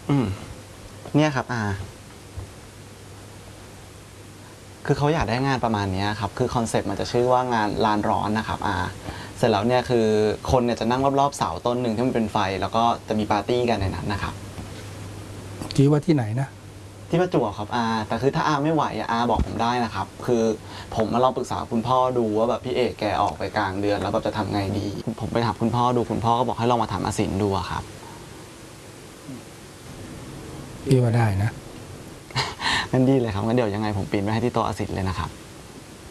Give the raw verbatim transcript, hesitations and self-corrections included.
อืมเนี่ยครับอาคือเขาอยากได้งานประมาณนี้ครับคือคอนเซ็ปต์มันจะชื่อว่างานลานร้อนนะครับอาเสร็จแล้วเนี่ยคือคนเนี่ยจะนั่งรอบๆเสาต้นหนึ่งที่มันเป็นไฟแล้วก็จะมีปาร์ตี้กันในนั้นนะครับคิดว่าที่ไหนนะที่ประจวบครับอาแต่คือถ้าอาไม่ไหวอาบอกผมได้นะครับคือผมมาลองปรึกษาคุณพ่อดูว่าแบบพี่เอกแกออกไปกลางเดือนแล้วแบบจะทำไงดีผมไปถามคุณพ่อดูคุณพ่อก็บอกให้ลองมาถามอาสินดูครับพี่ว่าได้นะงั้นดีเลยครับงั้นเดี๋ยวยังไงผมปีนไปให้ที่โต๊ะอาสินเลยนะครับ